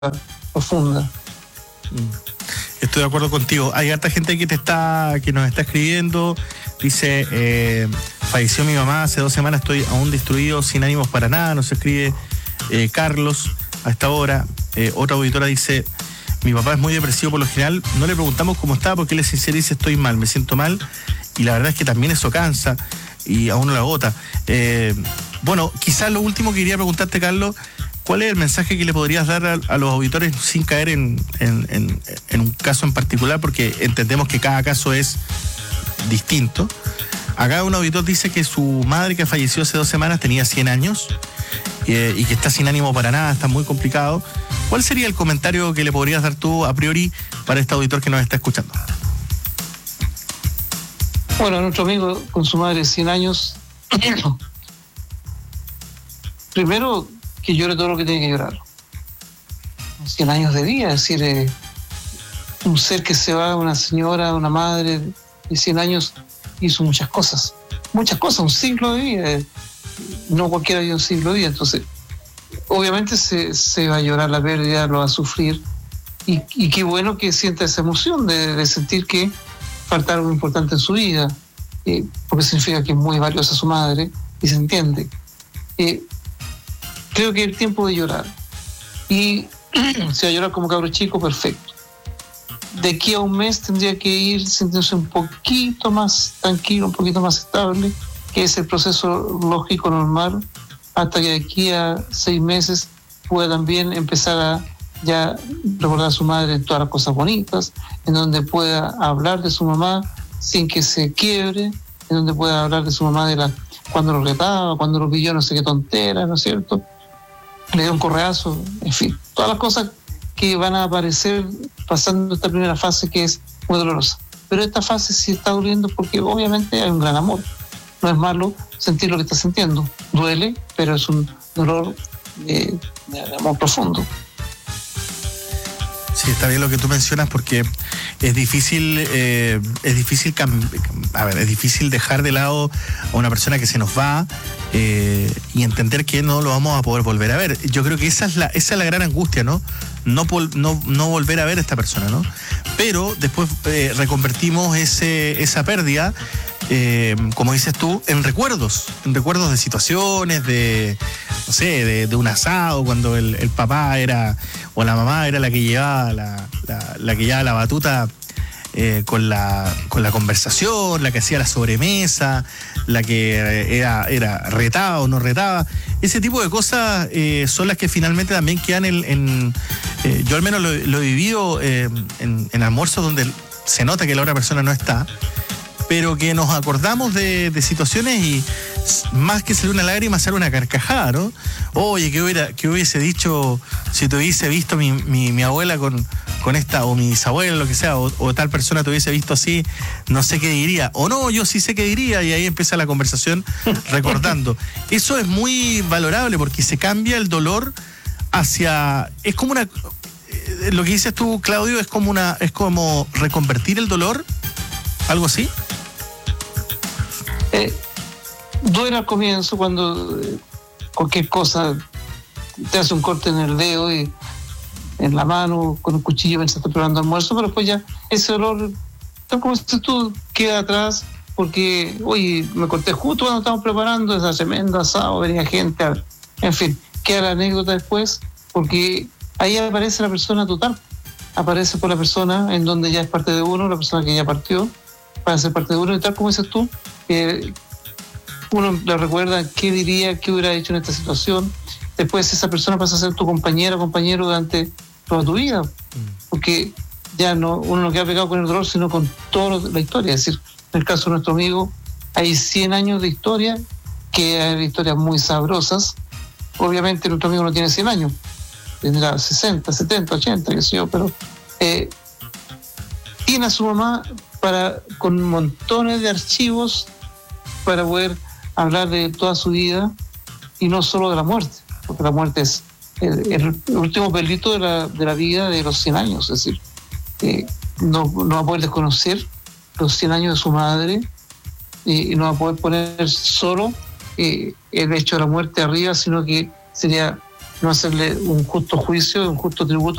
profunda. Estoy de acuerdo contigo. Hay harta gente que nos está escribiendo. Dice, falleció mi mamá hace 2 semanas, estoy aún destruido, sin ánimos para nada. Nos escribe Carlos a esta hora. Otra auditora dice, mi papá es muy depresivo por lo general, no le preguntamos cómo está porque él es sincero y dice, estoy mal, me siento mal. Y la verdad es que también eso cansa y a uno la agota. Bueno, quizás lo último que quería preguntarte, Carlos, ¿cuál es el mensaje que le podrías dar a los auditores sin caer en un caso en particular? Porque entendemos que cada caso es distinto. Acá un auditor dice que su madre, que falleció hace 2 semanas, tenía 100 años y que está sin ánimo para nada, está muy complicado. ¿Cuál sería el comentario que le podrías dar tú a priori para este auditor que nos está escuchando? Bueno, a nuestro amigo con su madre de 100 años, primero que llore todo lo que tiene que llorar. 100 años de vida, es decir, un ser que se va, una señora, una madre de 100 años, hizo muchas cosas, un siglo de vida. No cualquiera vive un siglo de vida, entonces obviamente se va a llorar la pérdida, lo va a sufrir, y qué bueno que sienta esa emoción de sentir que falta algo importante en su vida, porque significa que es muy valiosa su madre, y se entiende. Creo que es el tiempo de llorar, y si va a llorar como cabro chico, perfecto. De aquí a un mes tendría que ir sintiéndose un poquito más tranquilo, un poquito más estable, que es el proceso lógico normal, hasta que de aquí a 6 meses pueda también empezar a ya recordar a su madre todas las cosas bonitas, en donde pueda hablar de su mamá sin que se quiebre, en donde pueda hablar de su mamá cuando lo retaba, cuando lo pilló no sé qué tontera, ¿no es cierto? Le dio un correazo, en fin, todas las cosas que van a aparecer pasando esta primera fase, que es muy dolorosa. Pero esta fase sí está doliendo porque obviamente hay un gran amor. No es malo sentir lo que está sintiendo. Duele, pero es un dolor de amor profundo. Sí, está bien lo que tú mencionas porque es difícil dejar de lado a una persona que se nos va y entender que no lo vamos a poder volver a ver. Yo creo que esa es la gran angustia, ¿no? No volver a ver a esta persona, ¿no? Pero después reconvertimos esa pérdida, como dices tú, en recuerdos de situaciones, no sé, de un asado, cuando el papá era, o la mamá era la que llevaba la batuta con la conversación, la que hacía la sobremesa, la que era retada o no retada. Ese tipo de cosas son las que finalmente también quedan yo al menos lo he vivido en almuerzos donde se nota que la otra persona no está, pero que nos acordamos de situaciones y más que salir una lágrima, sale una carcajada, ¿no? Oye, ¿qué hubiese dicho si te hubiese visto mi abuela con esta, o mi bisabuela, lo que sea, o tal persona te hubiese visto así, no sé qué diría, o no, yo sí sé qué diría, y ahí empieza la conversación recordando. Eso es muy valorable porque se cambia el dolor es como lo que dices tú, Claudio, es como reconvertir el dolor, algo así. Duele al comienzo cuando cualquier cosa te hace un corte en el dedo y en la mano, con un cuchillo mientras estás preparando almuerzo, pero después ya ese dolor, tal como dices tú, queda atrás porque, oye, me corté justo cuando estábamos preparando esa tremenda asado, venía gente, en fin, queda la anécdota después, porque ahí aparece la persona total, aparece por la persona en donde ya es parte de uno, la persona que ya partió, para ser parte de uno, y tal como dices tú, uno le recuerda qué diría, qué hubiera hecho en esta situación. Después esa persona pasa a ser tu compañera o compañero durante toda tu vida, porque ya uno no queda pegado con el dolor, sino con toda la historia. Es decir, en el caso de nuestro amigo, hay 100 años de historia, que hay historias muy sabrosas. Obviamente nuestro amigo no tiene 100 años, tendrá 60, 70, 80, qué sé yo, pero tiene a su mamá con montones de archivos para poder hablar de toda su vida y no solo de la muerte, porque la muerte es el último pelito de la vida de los 100 años, es decir, no va a poder desconocer los 100 años de su madre y no va a poder poner solo el hecho de la muerte arriba, sino que sería no hacerle un justo juicio, un justo tributo